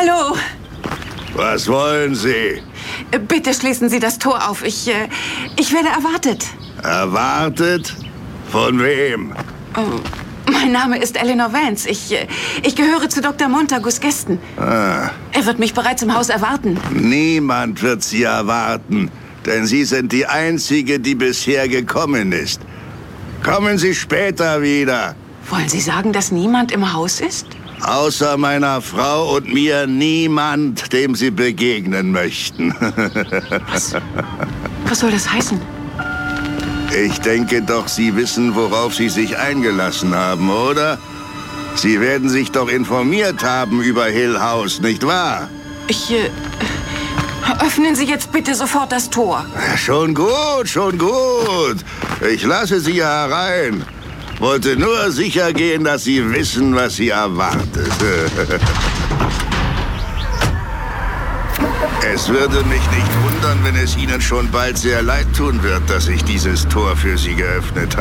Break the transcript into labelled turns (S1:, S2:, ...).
S1: Hallo.
S2: Was wollen Sie?
S1: Bitte schließen Sie das Tor auf. Ich werde erwartet.
S2: Erwartet? Von wem?
S1: Mein Name ist Eleanor Vance. Ich gehöre zu Dr. Montagus Gästen. Er wird mich bereits im Haus erwarten.
S2: Niemand wird Sie erwarten, denn Sie sind die Einzige, die bisher gekommen ist. Kommen Sie später wieder.
S1: Wollen Sie sagen, dass niemand im Haus ist?
S2: Außer meiner Frau und mir niemand, dem Sie begegnen möchten.
S1: Was soll das heißen?
S2: Ich denke doch, Sie wissen, worauf Sie sich eingelassen haben, oder? Sie werden sich doch informiert haben über Hill House, nicht wahr?
S1: Öffnen Sie jetzt bitte sofort das Tor.
S2: Schon gut, schon gut. Ich lasse Sie herein. Wollte nur sicher gehen, dass Sie wissen, was Sie erwartet. Es würde mich nicht wundern, wenn es Ihnen schon bald sehr leid tun wird, dass ich dieses Tor für Sie geöffnet habe.